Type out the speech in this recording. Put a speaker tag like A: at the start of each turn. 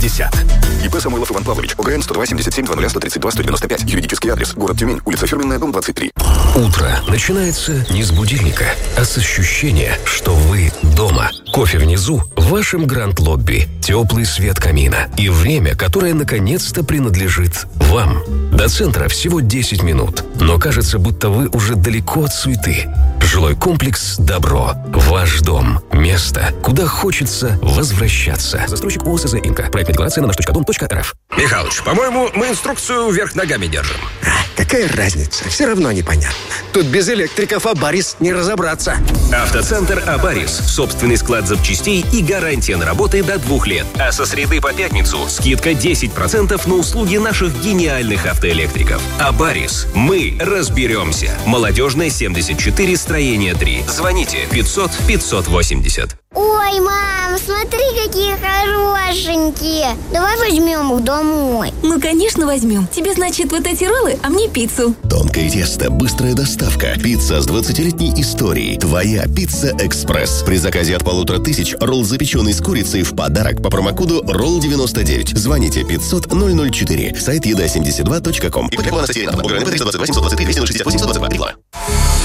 A: ИП Самойлов Иван Павлович. ОГРН 102 77 00 132 195. Юридический адрес. Город Тюмень. Улица Ферменная, дом 23.
B: Утро начинается не с будильника, а с ощущения, что вы дома. Кофе внизу в вашем гранд-лобби. Теплый свет камина. И время, которое наконец-то принадлежит вам. До центра всего 10 минут. Но кажется, будто вы уже далеко от суеты. Жилой комплекс «Добро». Ваш дом. Место, куда хочется возвращаться. Застройщик ОСЗ «Инка». Проектная декларация на наш.дом.рф.
C: Михалыч, по-моему, мы инструкцию вверх ногами держим.
D: Какая разница? Все равно непонятно. Тут без электриков Абарис не разобраться.
C: Автоцентр Абарис. Собственный склад запчастей и гарантия на работы до 2 лет. А со среды по пятницу скидка 10% на услуги наших гениальных автоэлектриков. Абарис. Мы разберемся. Молодежная, 74, строение 3. Звоните 500 580.
E: Ой, мам, смотри, какие хорошенькие. Давай возьмем их домой.
F: Ну, конечно, возьмем. Тебе, значит, вот эти роллы, а мне пиццу.
G: Тонкое тесто, быстрая доставка. Пицца с 20-летней историей. Твоя Пицца Экспресс. При заказе от 1500 ролл, запеченный с курицей, в подарок по промокоду ROLL99. Звоните 500 004. Сайт еда72.com. И потребована на сайте ОГРН 328 123 268 122.